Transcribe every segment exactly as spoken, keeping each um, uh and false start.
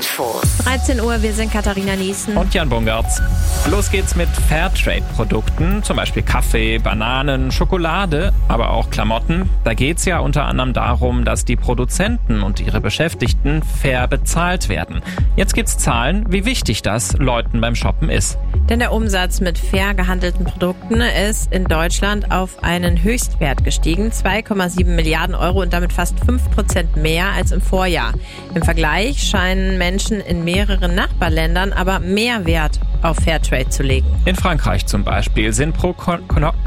Infos. dreizehn Uhr, wir sind Katharina Niesen. Und Jan Bungartz. Los geht's mit Fairtrade-Produkten, zum Beispiel Kaffee, Bananen, Schokolade, aber auch Klamotten. Da geht's ja unter anderem darum, dass die Produzenten und ihre Beschäftigten fair bezahlt werden. Jetzt gibt's Zahlen, wie wichtig das Leuten beim Shoppen ist. Denn der Umsatz mit fair gehandelten Produkten ist in Deutschland auf einen Höchstwert gestiegen, zwei Komma sieben Milliarden Euro und damit fast fünf Prozent mehr als im Vorjahr. Im Vergleich scheinen Menschen in mehreren Nachbarländern aber mehr Wert auf Fairtrade zu legen. In Frankreich zum Beispiel sind pro, Ko-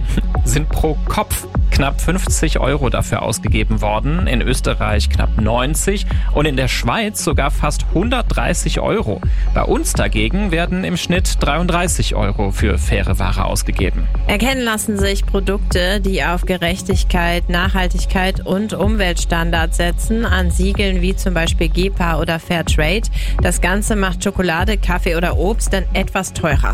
sind pro Kopf knapp fünfzig Euro dafür ausgegeben worden, in Österreich knapp neunzig und in der Schweiz sogar fast hundertdreißig Euro. Bei uns dagegen werden im Schnitt dreiunddreißig Euro für faire Ware ausgegeben. Erkennen lassen sich Produkte, die auf Gerechtigkeit, Nachhaltigkeit und Umweltstandards setzen, an Siegeln wie zum Beispiel G E P A oder Fairtrade. Das Ganze macht Schokolade, Kaffee oder Obst dann etwas teurer.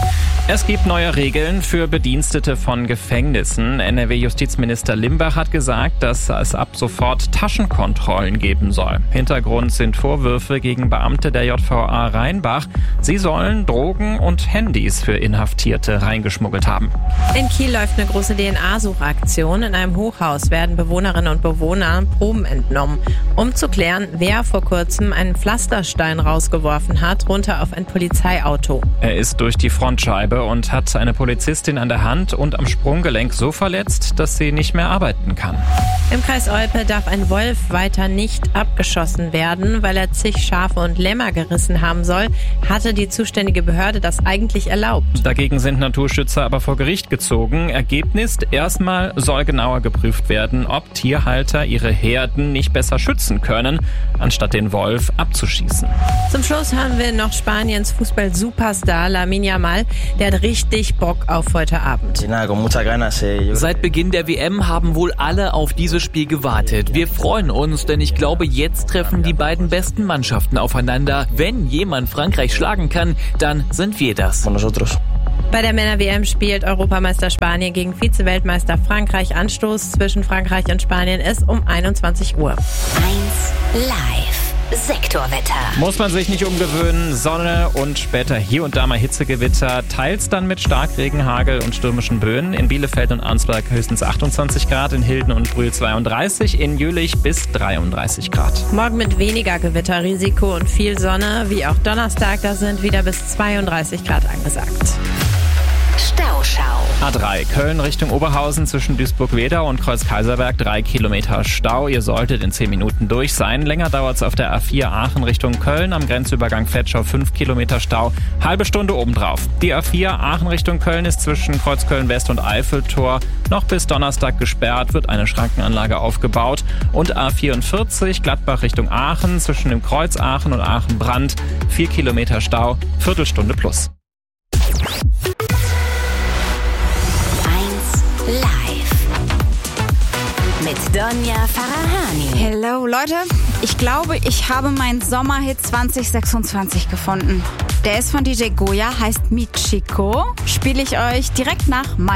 Es gibt neue Regeln für Bedienstete von Gefängnissen. N R W-Justizminister Limbach hat gesagt, dass es ab sofort Taschenkontrollen geben soll. Hintergrund sind Vorwürfe gegen Beamte der J V A Rheinbach. Sie sollen Drogen und Handys für Inhaftierte reingeschmuggelt haben. In Kiel läuft eine große D N A-Suchaktion. In einem Hochhaus werden Bewohnerinnen und Bewohner Proben entnommen, um zu klären, wer vor kurzem einen Pflasterstein rausgeworfen hat, runter auf ein Polizeiauto. Er ist durch die Frontscheibe und hat eine Polizistin an der Hand und am Sprunggelenk so verletzt, dass sie nicht mehr arbeiten kann. Im Kreis Olpe darf ein Wolf weiter nicht abgeschossen werden, weil er zig Schafe und Lämmer gerissen haben soll, hatte die zuständige Behörde das eigentlich erlaubt. Dagegen sind Naturschützer aber vor Gericht gezogen. Ergebnis: Erstmal soll genauer geprüft werden, ob Tierhalter ihre Herden nicht besser schützen können, anstatt den Wolf abzuschießen. Zum Schluss haben wir noch Spaniens Fußball-Superstar Lamine Yamal. Der hat richtig Bock auf heute Abend. Seit Beginn der W M haben wohl alle auf dieses Spiel gewartet. Wir freuen uns, denn ich glaube, jetzt treffen die beiden besten Mannschaften aufeinander. Wenn jemand Frankreich schlagen kann, dann sind wir das. Bei der Männer-W M spielt Europameister Spanien gegen Vize-Weltmeister Frankreich. Anstoß zwischen Frankreich und Spanien ist um einundzwanzig Uhr. eins Live. Sektorwetter. Muss man sich nicht umgewöhnen. Sonne und später hier und da mal Hitzegewitter. Teils dann mit Starkregen, Hagel und stürmischen Böen. In Bielefeld und Arnsberg höchstens achtundzwanzig Grad, in Hilden und Brühl zweiunddreißig, in Jülich bis dreiunddreißig Grad. Morgen mit weniger Gewitterrisiko und viel Sonne, wie auch Donnerstag, da sind wieder bis zweiunddreißig Grad angesagt. Stauschau. A drei, Köln Richtung Oberhausen zwischen Duisburg-Wedau und Kreuz-Kaiserberg, drei Kilometer Stau. Ihr solltet in zehn Minuten durch sein. Länger dauert es auf der A vier Aachen Richtung Köln, am Grenzübergang Vetschau fünf Kilometer Stau, halbe Stunde obendrauf. Die A vier Aachen Richtung Köln ist zwischen Kreuzköln-West und Eiffeltor noch bis Donnerstag gesperrt, wird eine Schrankenanlage aufgebaut. Und A vierundvierzig Gladbach Richtung Aachen zwischen dem Kreuz Aachen und Aachen-Brand, vier Kilometer Stau, Viertelstunde plus. Live mit Donja Farahani. Hello Leute, ich glaube, ich habe meinen Sommerhit zwanzig sechsundzwanzig gefunden. Der ist von D J Goya, heißt Michiko. Spiele ich euch direkt nach